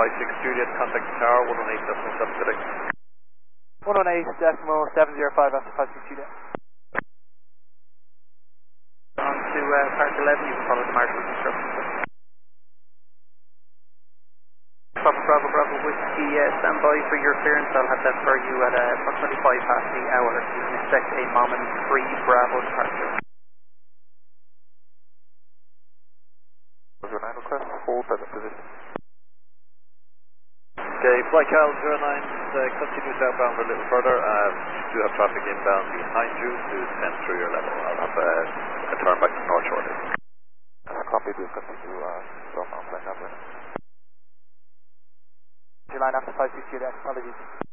56 Juliet, contact tower 118.7 118.705 after 56 Juliet. On to Park 11, you can follow the marshal instructions. Bravo, Bravo, Whiskey, stand by for your clearance. I'll have that for you at approximately 5 past the hour. You can expect a Moment 3 Bravo departure. Request, hold present position. Okay, Flight Cal 09, continue southbound for a little further. You do have traffic inbound behind you to send through your level. I'll have a turn back to north shortly. Copy, do continue southbound flight number. Line after 56 Juliet, apologies.